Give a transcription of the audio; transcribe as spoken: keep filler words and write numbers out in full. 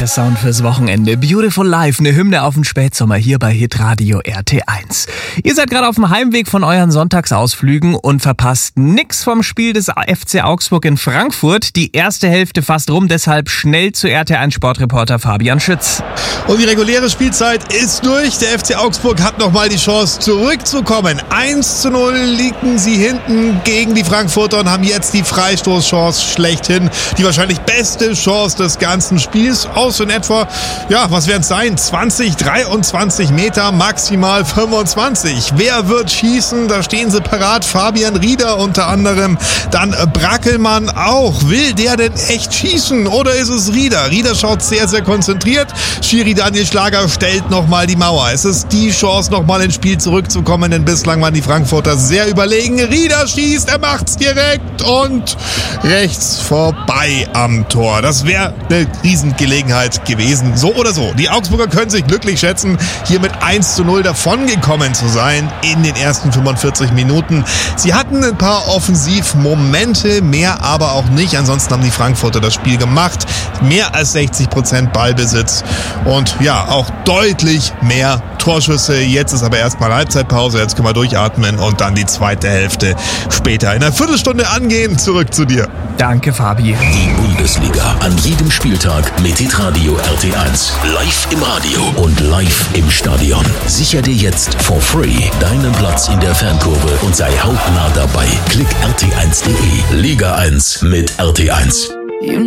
Sound fürs Wochenende. Beautiful Life, eine Hymne auf den Spätsommer hier bei Hitradio R T eins. Ihr seid gerade auf dem Heimweg von euren Sonntagsausflügen und verpasst nix vom Spiel des F C Augsburg in Frankfurt. Die erste Hälfte fast rum, deshalb schnell zu R T eins Sportreporter Fabian Schütz. Und die reguläre Spielzeit ist durch. Der F C Augsburg hat nochmal die Chance zurückzukommen. eins zu null liegen sie hinten gegen die Frankfurter und haben jetzt die Freistoßchance schlechthin. Die wahrscheinlich beste Chance des ganzen Spiels. Aus in etwa, ja, was werden es sein? zwanzig, dreiundzwanzig Meter, maximal fünfundzwanzig. Wer wird schießen? Da stehen sie parat. Fabian Rieder unter anderem. Dann Brackelmann auch. Will der denn echt schießen? Oder ist es Rieder? Rieder schaut sehr, sehr konzentriert. Schiri Daniel Schlager stellt nochmal die Mauer. Es ist die Chance, nochmal ins Spiel zurückzukommen, denn bislang waren die Frankfurter sehr überlegen. Rieder schießt, er macht's direkt und rechts vorbei am Tor. Das wäre eine Riesengelegenheit gewesen. So oder so. Die Augsburger können sich glücklich schätzen, hier mit eins zu null davongekommen zu sein in den ersten fünfundvierzig Minuten. Sie hatten ein paar Offensivmomente, mehr aber auch nicht. Ansonsten haben die Frankfurter das Spiel gemacht. Mehr als sechzig Prozent Ballbesitz und ja, auch deutlich mehr Torschüsse. Jetzt ist aber erstmal Halbzeitpause. Jetzt können wir durchatmen und dann die zweite Hälfte später in einer Viertelstunde angehen. Zurück zu dir. Danke, Fabi. Die Bundesliga an jedem Spieltag mit Hitradio R T eins. Live im Radio und live im Stadion. Sicher dir jetzt for free deinen Platz in der Fankurve und sei hautnah dabei. Klick R T eins punkt de. Liga eins mit R T eins.